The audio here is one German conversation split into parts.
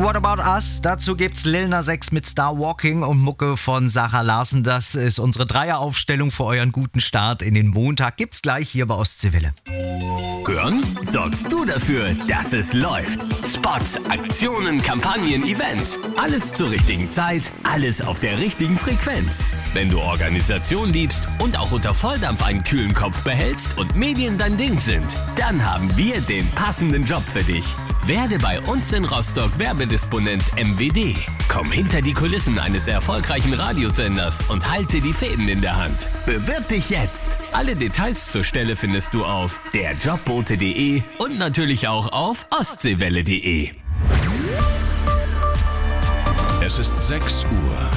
What About Us? Dazu gibt's Lil Nas X mit Star Walking und Mucke von Sarah Larsen. Das ist unsere Dreieraufstellung für euren guten Start in den Montag. Gibt's gleich hier bei Ostseewelle. Hören sorgst du dafür, dass es läuft. Spots, Aktionen, Kampagnen, Events. Alles zur richtigen Zeit, alles auf der richtigen Frequenz. Wenn du Organisation liebst und auch unter Volldampf einen kühlen Kopf behältst und Medien dein Ding sind, dann haben wir den passenden Job für dich. Werde bei uns in Rostock Werbedisponent MWD. Komm hinter die Kulissen eines erfolgreichen Radiosenders und halte die Fäden in der Hand. Bewirb dich jetzt. Alle Details zur Stelle findest du auf derjobbote.de und natürlich auch auf ostseewelle.de. Es ist 6 Uhr.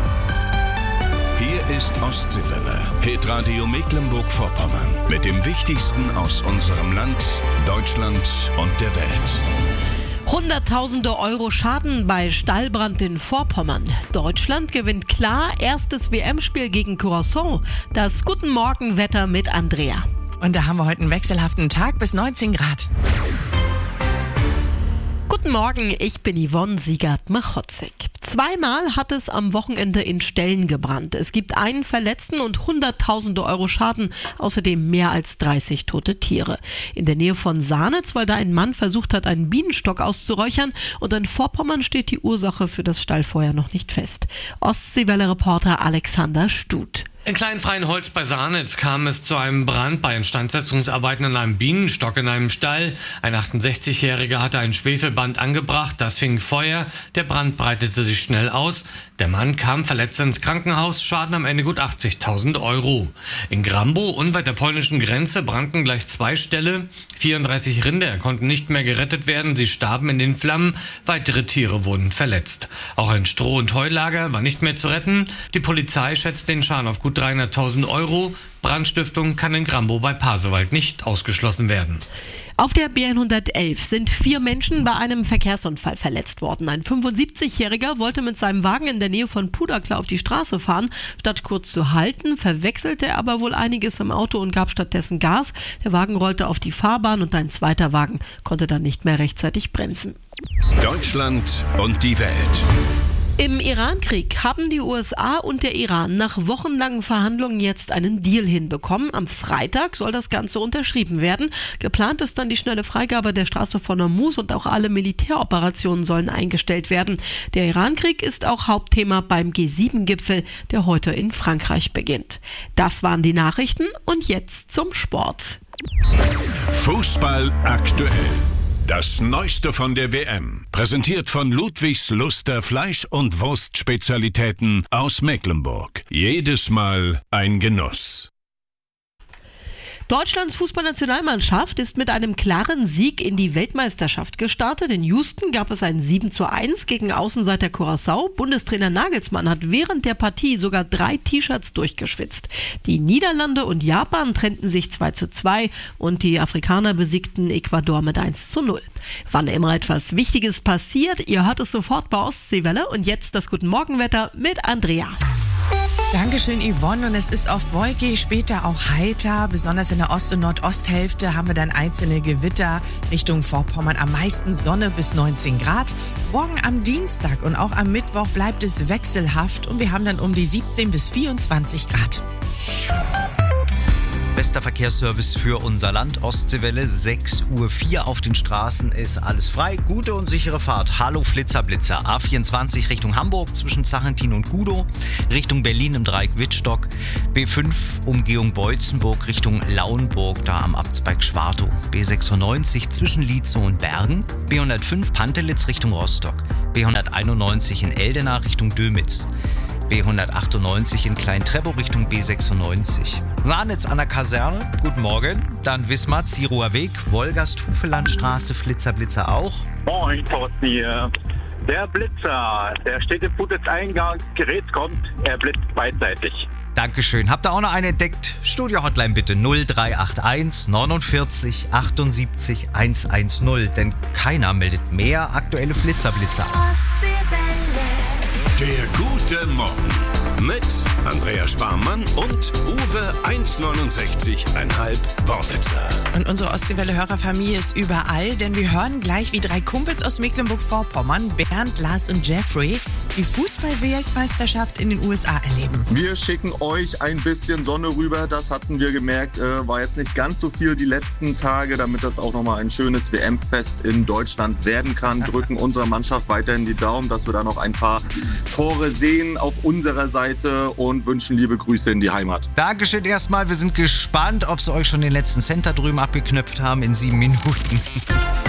Hier ist Ostseewelle, Hitradio Mecklenburg-Vorpommern. Mit dem Wichtigsten aus unserem Land, Deutschland und der Welt. Hunderttausende Euro Schaden bei Stallbrand in Vorpommern. Deutschland gewinnt klar erstes WM-Spiel gegen Curaçao. Das Guten Morgen-Wetter mit Andrea. Und da haben wir heute einen wechselhaften Tag bis 19 Grad. Guten Morgen, ich bin Yvonne Siegert-Machotzig. Zweimal hat es am Wochenende in Ställen gebrannt. Es gibt einen Verletzten und Hunderttausende Euro Schaden, außerdem mehr als 30 tote Tiere. In der Nähe von Sahnitz, weil da ein Mann versucht hat, einen Bienenstock auszuräuchern, und in Vorpommern steht die Ursache für das Stallfeuer noch nicht fest. Ostseewelle-Reporter Alexander Stut. In Kleinfreienholz bei Sahnitz kam es zu einem Brand bei Instandsetzungsarbeiten an einem Bienenstock in einem Stall. Ein 68-Jähriger hatte ein Schwefelband angebracht, das fing Feuer, der Brand breitete sich schnell aus. Der Mann kam verletzt ins Krankenhaus, Schaden am Ende gut 80.000 Euro. In Grambo, unweit der polnischen Grenze, brannten gleich 2 Ställe. 34 Rinder konnten nicht mehr gerettet werden, sie starben in den Flammen, weitere Tiere wurden verletzt. Auch ein Stroh- und Heulager war nicht mehr zu retten. Die Polizei schätzt den Schaden auf gut 300.000 Euro. Brandstiftung kann in Grambo bei Pasewalk nicht ausgeschlossen werden. Auf der B111 sind 4 Menschen bei einem Verkehrsunfall verletzt worden. Ein 75-Jähriger wollte mit seinem Wagen in der Nähe von Puderkla auf die Straße fahren. Statt kurz zu halten, verwechselte er aber wohl einiges im Auto und gab stattdessen Gas. Der Wagen rollte auf die Fahrbahn und ein zweiter Wagen konnte dann nicht mehr rechtzeitig bremsen. Deutschland und die Welt. Im Irankrieg haben die USA und der Iran nach wochenlangen Verhandlungen jetzt einen Deal hinbekommen. Am Freitag soll das Ganze unterschrieben werden. Geplant ist dann die schnelle Freigabe der Straße von Hormuz und auch alle Militäroperationen sollen eingestellt werden. Der Irankrieg ist auch Hauptthema beim G7-Gipfel, der heute in Frankreich beginnt. Das waren die Nachrichten und jetzt zum Sport. Fußball aktuell. Das Neueste von der WM, präsentiert von Ludwigs Luster Fleisch- und Wurstspezialitäten aus Mecklenburg. Jedes Mal ein Genuss. Deutschlands Fußballnationalmannschaft ist mit einem klaren Sieg in die Weltmeisterschaft gestartet. In Houston gab es ein 7:1 gegen Außenseiter Curaçao. Bundestrainer Nagelsmann hat während der Partie sogar 3 T-Shirts durchgeschwitzt. Die Niederlande und Japan trennten sich 2:2 und die Afrikaner besiegten Ecuador mit 1:0. Wann immer etwas Wichtiges passiert, ihr hört es sofort bei Ostseewelle. Und jetzt das Guten Morgenwetter mit Andrea. Dankeschön, Yvonne. Und es ist oft wolkig, später auch heiter. Besonders in der Ost- und Nordosthälfte haben wir dann einzelne Gewitter. Richtung Vorpommern am meisten Sonne bis 19 Grad. Morgen am Dienstag und auch am Mittwoch bleibt es wechselhaft und wir haben dann um die 17 bis 24 Grad. Bester Verkehrsservice für unser Land, Ostseewelle, 6:04 Uhr auf den Straßen ist alles frei. Gute und sichere Fahrt. Hallo Flitzer. A24 Richtung Hamburg zwischen Zachentin und Gudow, Richtung Berlin im Dreieck Wittstock, B5 Umgehung Beutzenburg Richtung Lauenburg, da am Abzweig Schwartow, B96 zwischen Lietzow und Bergen, B105 Pantelitz Richtung Rostock, B191 in Eldena Richtung Dömitz, B198 in Klein-Treppow Richtung B96. Sahnitz an der Kaserne, guten Morgen. Dann Wismar, Ziruer Weg, Wolgast-Hufelandstraße, Flitzer auch. Moin, Thorsten hier. Der Blitzer, der steht im Futters-Eingang, Gerät kommt, er blitzt beidseitig. Dankeschön. Habt ihr auch noch eine entdeckt? Studio-Hotline bitte 0381 49 78 110, denn keiner meldet mehr aktuelle Flitzer. Der gute Morgen Mit Andrea Sparmann und Uwe 1,69,5 Worbitzer. Und unsere Ostseewelle-Hörerfamilie ist überall, denn wir hören gleich, wie 3 Kumpels aus Mecklenburg-Vorpommern, Bernd, Lars und Jeffrey, die Fußball-Weltmeisterschaft in den USA erleben. Wir schicken euch ein bisschen Sonne rüber, das hatten wir gemerkt, war jetzt nicht ganz so viel die letzten Tage, damit das auch nochmal ein schönes WM-Fest in Deutschland werden kann. Drücken unserer Mannschaft weiterhin die Daumen, dass wir da noch ein paar Tore sehen auf unserer Seite und wünschen liebe Grüße in die Heimat. Dankeschön erstmal. Wir sind gespannt, ob sie euch schon den letzten Cent da drüben abgeknöpft haben in 7 Minuten.